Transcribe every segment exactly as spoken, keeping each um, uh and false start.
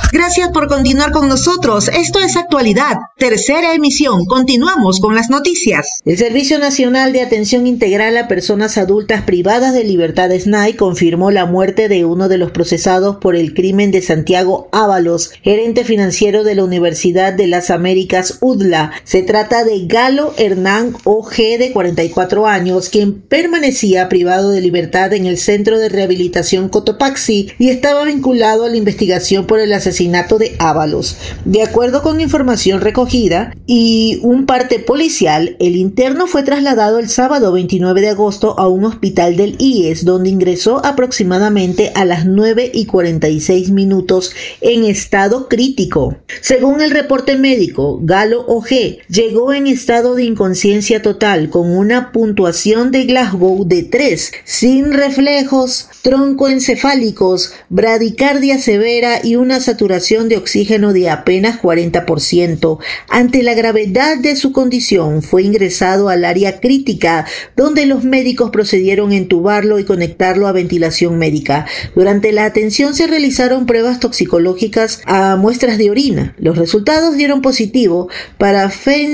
Gracias por continuar con nosotros. Esto es Actualidad, tercera emisión. Continuamos con las noticias. El Servicio Nacional de Atención Integral a Personas Adultas Privadas de Libertad, S N A I, confirmó la muerte de uno de los procesados por el crimen de Santiago Ábalos, gerente financiero de la Universidad de las Américas U D L A. Se trata de Galo Hernán O G, de cuarenta y cuatro años, quien permanecía privado de libertad en el Centro de Rehabilitación Cotopaxi y estaba vinculado a la investigación por el asesinato de Ábalos. De acuerdo con información recogida y un parte policial, el interno fue trasladado el sábado veintinueve de agosto a un hospital del I E S, donde ingresó aproximadamente a las nueve y cuarenta y seis minutos en estado crítico. Según el reporte médico, Galo O G llegó en estado de inconsciencia total con una puntuación de Glasgow de tres, sin reflejos troncoencefálicos, bradicardia severa y una saturación de oxígeno de apenas cuarenta por ciento. Ante la gravedad de su condición, fue ingresado al área crítica, donde los médicos procedieron a entubarlo y conectarlo a ventilación médica. Durante la atención se realizaron pruebas toxicológicas a muestras de orina. Los resultados dieron positivo para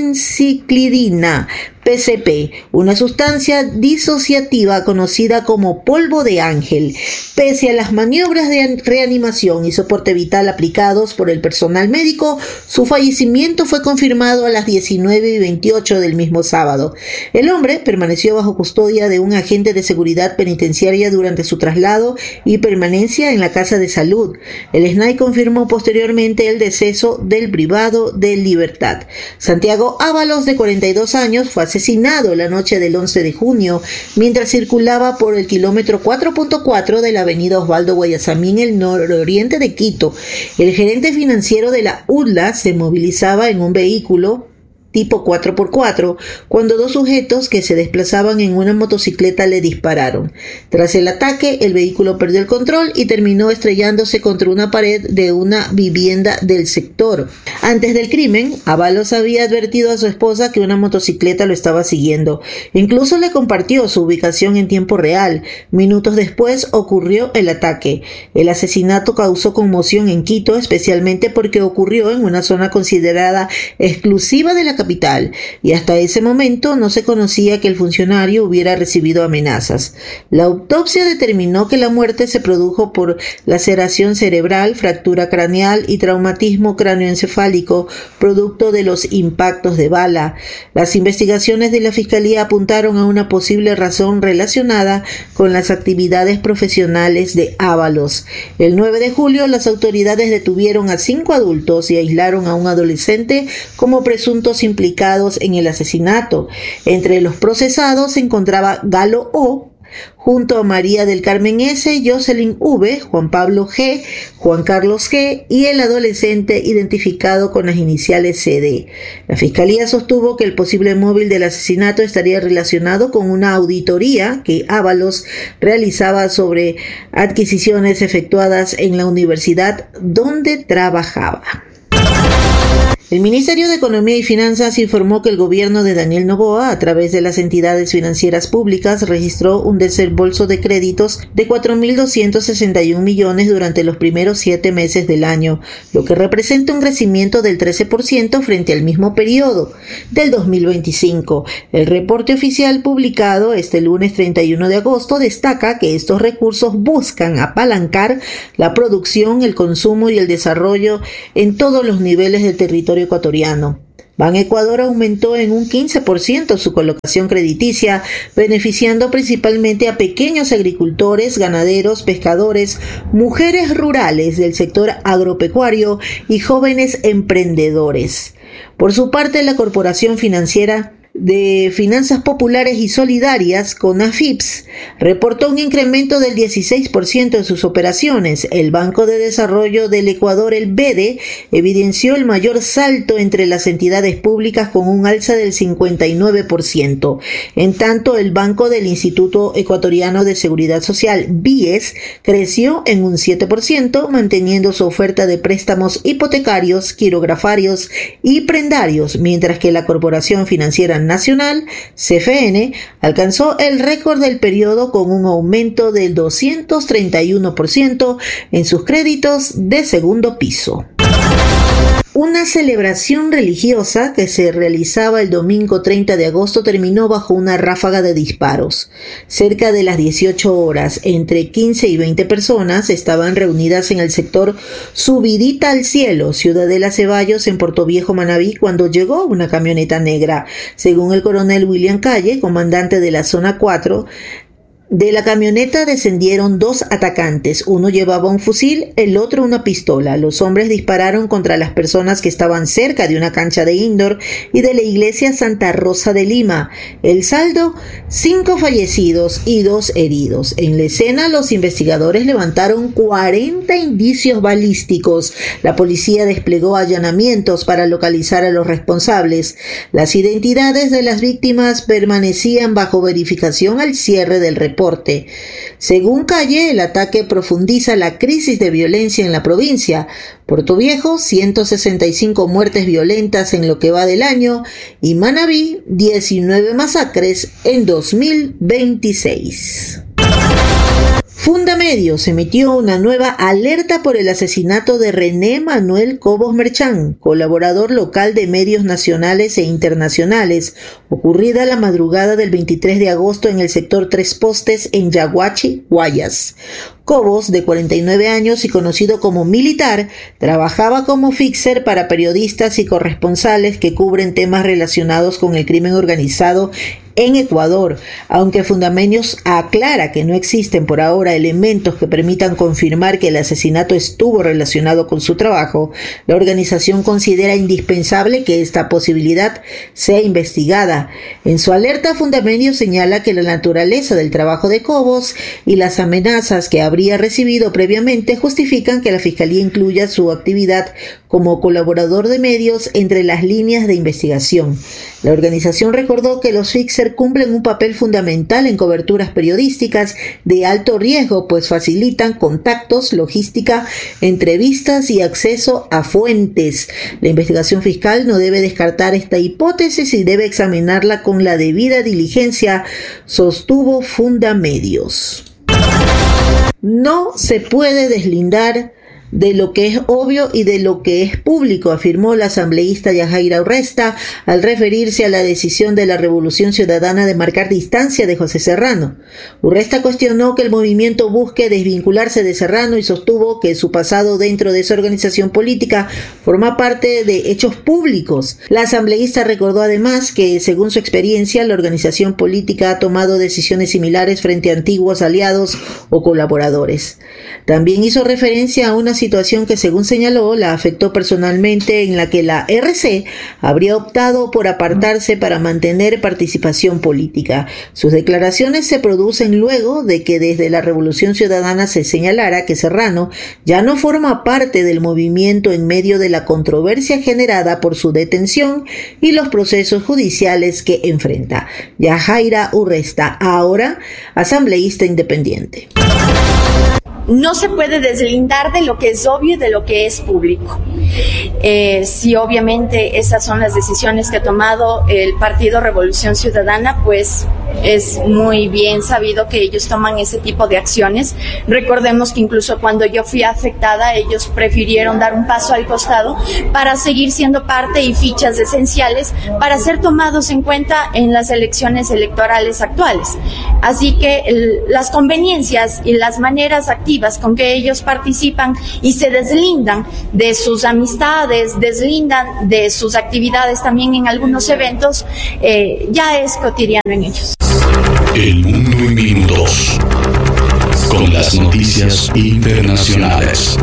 fenciclidina, P C P, una sustancia disociativa conocida como polvo de ángel. Pese a las maniobras de reanimación y soporte vital aplicados por el personal médico, su fallecimiento fue confirmado a las diecinueve y veintiocho del mismo sábado. El hombre permaneció bajo custodia de un agente de seguridad penitenciaria durante su traslado y permanencia en la casa de salud. El S N A I confirmó posteriormente el deceso del privado de libertad. Santiago Ábalos, de cuarenta y dos años, fue asesinado la noche del once de junio mientras circulaba por el kilómetro cuatro punto cuatro de la avenida Osvaldo Guayasamín, el nororiente de Quito. El gerente financiero de la U D L A se movilizaba en un vehículo tipo cuatro por cuatro, cuando dos sujetos que se desplazaban en una motocicleta le dispararon. Tras el ataque, el vehículo perdió el control y terminó estrellándose contra una pared de una vivienda del sector. Antes del crimen, Ábalos había advertido a su esposa que una motocicleta lo estaba siguiendo. Incluso le compartió su ubicación en tiempo real. Minutos después ocurrió el ataque. El asesinato causó conmoción en Quito, especialmente porque ocurrió en una zona considerada exclusiva de la capital capital, y hasta ese momento no se conocía que el funcionario hubiera recibido amenazas. La autopsia determinó que la muerte se produjo por laceración cerebral, fractura craneal y traumatismo cráneoencefálico, producto de los impactos de bala. Las investigaciones de la Fiscalía apuntaron a una posible razón relacionada con las actividades profesionales de Ábalos. El nueve de julio, las autoridades detuvieron a cinco adultos y aislaron a un adolescente como presuntos implicados en el asesinato. Entre los procesados se encontraba Galo O, junto a María del Carmen S, Jocelyn V, Juan Pablo G, Juan Carlos G y el adolescente identificado con las iniciales C D. La Fiscalía sostuvo que el posible móvil del asesinato estaría relacionado con una auditoría que Ábalos realizaba sobre adquisiciones efectuadas en la universidad donde trabajaba. El Ministerio de Economía y Finanzas informó que el gobierno de Daniel Noboa, a través de las entidades financieras públicas, registró un desembolso de créditos de cuatro mil doscientos sesenta y un millones durante los primeros siete meses del año, lo que representa un crecimiento del trece por ciento frente al mismo periodo del dos mil veinticinco. El reporte oficial publicado este lunes treinta y uno de agosto destaca que estos recursos buscan apalancar la producción, el consumo y el desarrollo en todos los niveles del territorio ecuatoriano. Ban Ecuador aumentó en un quince por ciento su colocación crediticia, beneficiando principalmente a pequeños agricultores, ganaderos, pescadores, mujeres rurales del sector agropecuario y jóvenes emprendedores. Por su parte, la Corporación Financiera de Finanzas Populares y Solidarias, CONAFIPS, reportó un incremento del dieciséis por ciento en sus operaciones. El Banco de Desarrollo del Ecuador, el B E D E, evidenció el mayor salto entre las entidades públicas con un alza del cincuenta y nueve por ciento. En tanto, el Banco del Instituto Ecuatoriano de Seguridad Social, BIES, creció en un siete por ciento, manteniendo su oferta de préstamos hipotecarios, quirografarios y prendarios, mientras que la Corporación Financiera Nacional, C F N, alcanzó el récord del periodo con un aumento del doscientos treinta y uno por ciento en sus créditos de segundo piso. Una celebración religiosa que se realizaba el domingo treinta de agosto terminó bajo una ráfaga de disparos. Cerca de las dieciocho horas, entre quince y veinte personas estaban reunidas en el sector Subidita al Cielo, Ciudadela Ceballos, en Portoviejo, Manabí, cuando llegó una camioneta negra. Según el coronel William Calle, comandante de la zona cuatro, de la camioneta descendieron dos atacantes, uno llevaba un fusil, el otro una pistola. Los hombres dispararon contra las personas que estaban cerca de una cancha de indoor y de la iglesia Santa Rosa de Lima. El saldo, cinco fallecidos y dos heridos. En la escena, los investigadores levantaron cuarenta indicios balísticos. La policía desplegó allanamientos para localizar a los responsables. Las identidades de las víctimas permanecían bajo verificación al cierre del reporte. Según Calle, el ataque profundiza la crisis de violencia en la provincia. Portoviejo, ciento sesenta y cinco muertes violentas en lo que va del año, y Manabí, diecinueve masacres en dos mil veintiséis. Fundamedios emitió una nueva alerta por el asesinato de René Manuel Cobos Merchán, colaborador local de medios nacionales e internacionales, ocurrida la madrugada del veintitrés de agosto en el sector Tres Postes en Yaguachi, Guayas. Cobos, de cuarenta y nueve años y conocido como militar, trabajaba como fixer para periodistas y corresponsales que cubren temas relacionados con el crimen organizado en Ecuador. Aunque Fundamedios aclara que no existen por ahora elementos que permitan confirmar que el asesinato estuvo relacionado con su trabajo, la organización considera indispensable que esta posibilidad sea investigada. En su alerta, Fundamedios señala que la naturaleza del trabajo de Cobos y las amenazas que habría recibido previamente justifican que la Fiscalía incluya su actividad como colaborador de medios entre las líneas de investigación. La organización recordó que los fixers cumplen un papel fundamental en coberturas periodísticas de alto riesgo, pues facilitan contactos, logística, entrevistas y acceso a fuentes. La investigación fiscal no debe descartar esta hipótesis y debe examinarla con la debida diligencia, sostuvo Fundamedios. No se puede deslindar de lo que es obvio y de lo que es público, afirmó la asambleísta Yajaira Urresta al referirse a la decisión de la Revolución Ciudadana de marcar distancia de José Serrano. Urresta cuestionó que el movimiento busque desvincularse de Serrano y sostuvo que su pasado dentro de esa organización política forma parte de hechos públicos. La asambleísta recordó además que, según su experiencia, la organización política ha tomado decisiones similares frente a antiguos aliados o colaboradores. También hizo referencia a una situación que, según señaló, la afectó personalmente, en la que la R C habría optado por apartarse para mantener participación política. Sus declaraciones se producen luego de que desde la Revolución Ciudadana se señalara que Serrano ya no forma parte del movimiento en medio de la controversia generada por su detención y los procesos judiciales que enfrenta. Yajaira Urresta, ahora asambleísta independiente. No se puede deslindar de lo que es obvio y de lo que es público. Eh, si obviamente esas son las decisiones que ha tomado el Partido Revolución Ciudadana, pues es muy bien sabido que ellos toman ese tipo de acciones. Recordemos que incluso cuando yo fui afectada, ellos prefirieron dar un paso al costado para seguir siendo parte y fichas esenciales para ser tomados en cuenta en las elecciones electorales actuales. Así que el, las conveniencias y las maneras activas con que ellos participan y se deslindan de sus amistades, deslindan de sus actividades también en algunos eventos, eh, ya es cotidiano en ellos. El mundo en minutos, con las noticias internacionales.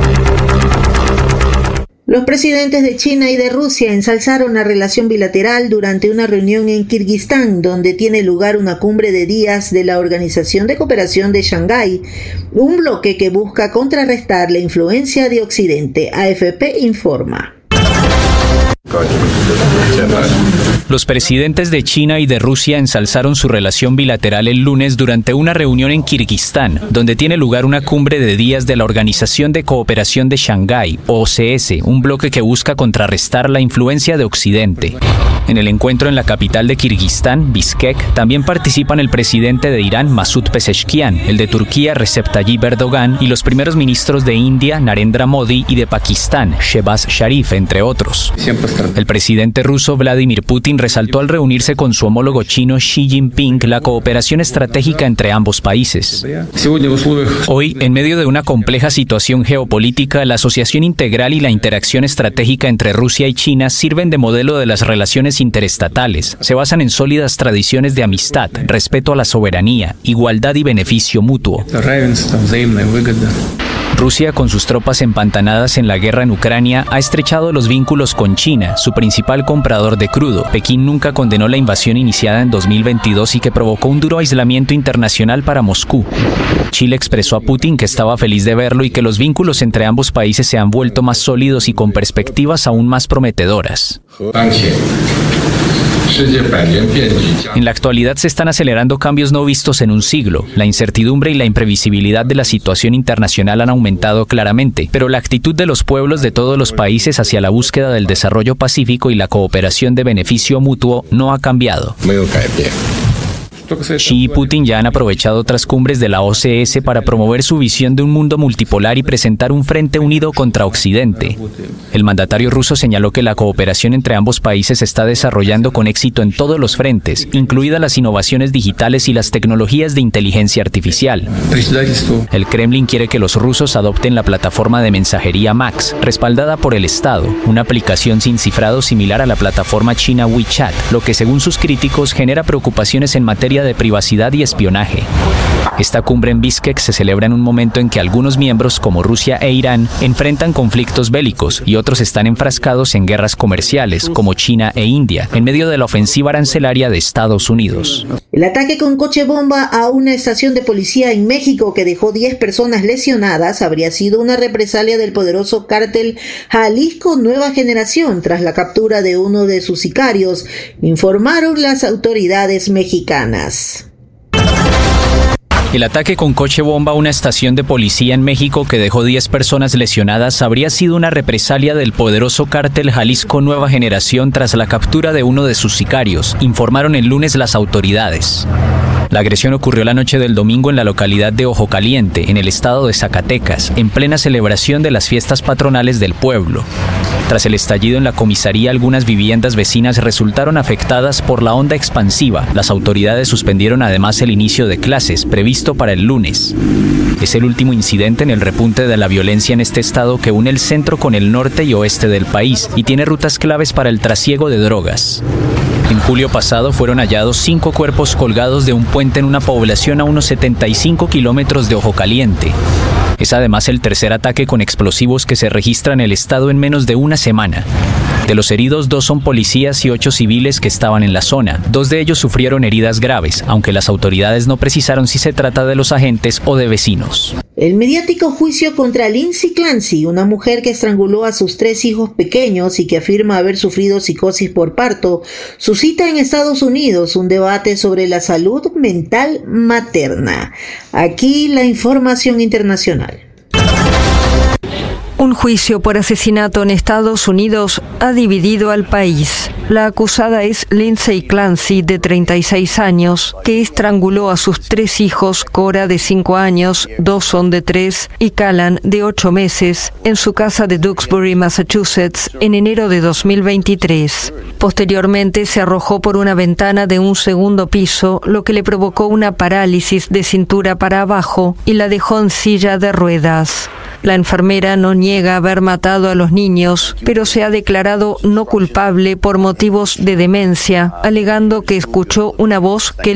Los presidentes de China y de Rusia ensalzaron la relación bilateral durante una reunión en Kirguistán, donde tiene lugar una cumbre de días de la Organización de Cooperación de Shanghái, un bloque que busca contrarrestar la influencia de Occidente. A F P informa. Los presidentes de China y de Rusia ensalzaron su relación bilateral el lunes durante una reunión en Kirguistán, donde tiene lugar una cumbre de días de la Organización de Cooperación de Shanghái, O C S, un bloque que busca contrarrestar la influencia de Occidente. En el encuentro en la capital de Kirguistán, Bishkek, también participan el presidente de Irán, Masoud Pezeshkian, el de Turquía, Recep Tayyip Erdogan, y los primeros ministros de India, Narendra Modi, y de Pakistán, Shehbaz Sharif, entre otros. El presidente ruso Vladimir Putin resaltó al reunirse con su homólogo chino Xi Jinping la cooperación estratégica entre ambos países. Hoy, en medio de una compleja situación geopolítica, la asociación integral y la interacción estratégica entre Rusia y China sirven de modelo de las relaciones interestatales. Se basan en sólidas tradiciones de amistad, respeto a la soberanía, igualdad y beneficio mutuo. Rusia, con sus tropas empantanadas en la guerra en Ucrania, ha estrechado los vínculos con China, su principal comprador de crudo. Pekín nunca condenó la invasión iniciada en dos mil veintidós y que provocó un duro aislamiento internacional para Moscú. Chile expresó a Putin que estaba feliz de verlo y que los vínculos entre ambos países se han vuelto más sólidos y con perspectivas aún más prometedoras. En la actualidad se están acelerando cambios no vistos en un siglo. La incertidumbre y la imprevisibilidad de la situación internacional han aumentado claramente, pero la actitud de los pueblos de todos los países hacia la búsqueda del desarrollo pacífico y la cooperación de beneficio mutuo no ha cambiado. Xi y Putin ya han aprovechado otras cumbres de la O C S para promover su visión de un mundo multipolar y presentar un frente unido contra Occidente. El mandatario ruso señaló que la cooperación entre ambos países se está desarrollando con éxito en todos los frentes, incluidas las innovaciones digitales y las tecnologías de inteligencia artificial. El Kremlin quiere que los rusos adopten la plataforma de mensajería Max, respaldada por el Estado, una aplicación sin cifrado similar a la plataforma china WeChat, lo que según sus críticos genera preocupaciones en materia de privacidad y espionaje. Esta cumbre en Bishkek se celebra en un momento en que algunos miembros, como Rusia e Irán, enfrentan conflictos bélicos y otros están enfrascados en guerras comerciales, como China e India, en medio de la ofensiva arancelaria de Estados Unidos. El ataque con coche bomba a una estación de policía en México que dejó diez personas lesionadas habría sido una represalia del poderoso cártel Jalisco Nueva Generación tras la captura de uno de sus sicarios, informaron las autoridades mexicanas. El ataque con coche bomba a una estación de policía en México que dejó diez personas lesionadas habría sido una represalia del poderoso cártel Jalisco Nueva Generación tras la captura de uno de sus sicarios, informaron el lunes las autoridades. La agresión ocurrió la noche del domingo en la localidad de Ojo Caliente, en el estado de Zacatecas, en plena celebración de las fiestas patronales del pueblo. Tras el estallido en la comisaría, algunas viviendas vecinas resultaron afectadas por la onda expansiva. Las autoridades suspendieron además el inicio de clases, previsto para el lunes. Es el último incidente en el repunte de la violencia en este estado que une el centro con el norte y oeste del país y tiene rutas claves para el trasiego de drogas. En julio pasado fueron hallados cinco cuerpos colgados de un puente en una población a unos setenta y cinco kilómetros de Ojo Caliente. Es además el tercer ataque con explosivos que se registra en el estado en menos de una semana. De los heridos, dos son policías y ocho civiles que estaban en la zona. Dos de ellos sufrieron heridas graves, aunque las autoridades no precisaron si se trata de los agentes o de vecinos. El mediático juicio contra Lindsay Clancy, una mujer que estranguló a sus tres hijos pequeños y que afirma haber sufrido psicosis por parto, suscita en Estados Unidos un debate sobre la salud mental materna. Aquí la información internacional. Un juicio por asesinato en Estados Unidos ha dividido al país. La acusada es Lindsay Clancy, de treinta y seis años, que estranguló a sus tres hijos, Cora, de cinco años, Dawson, de tres, y Callan, de ocho meses, en su casa de Duxbury, Massachusetts, en enero de dos mil veintitrés. Posteriormente se arrojó por una ventana de un segundo piso, lo que le provocó una parálisis de cintura para abajo y la dejó en silla de ruedas. La enfermera no niega haber matado a los niños, pero se ha declarado no culpable por motivos de demencia, alegando que escuchó una voz que